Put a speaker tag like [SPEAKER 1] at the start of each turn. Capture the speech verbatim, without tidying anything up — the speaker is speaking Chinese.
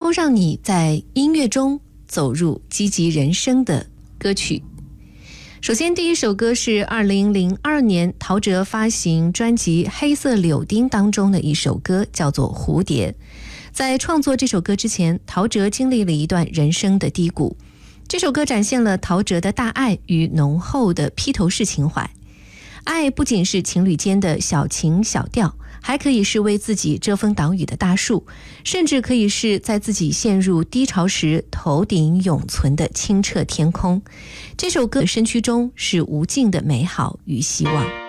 [SPEAKER 1] 后让你在音乐中走入积极人生的歌曲。首先第一首歌是二零零二年陶喆发行专辑《黑色柳丁》当中的一首歌，叫做《蝴蝶》。在创作这首歌之前，陶喆经历了一段人生的低谷。这首歌展现了陶喆的大爱与浓厚的披头士情怀。爱不仅是情侣间的小情小调，还可以是为自己遮风挡雨的大树，甚至可以是在自己陷入低潮时头顶永存的清澈天空。这首歌的身躯中是无尽的美好与希望。